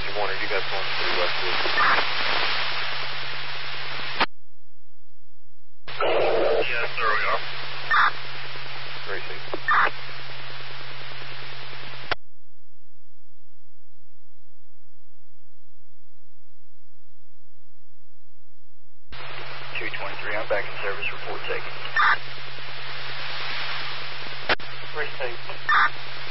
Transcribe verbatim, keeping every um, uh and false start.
Warner, you guys going to the west. Yes, sir, we are. Great, thank you. two twenty-three, I'm back in service, report taken. Great, thank you.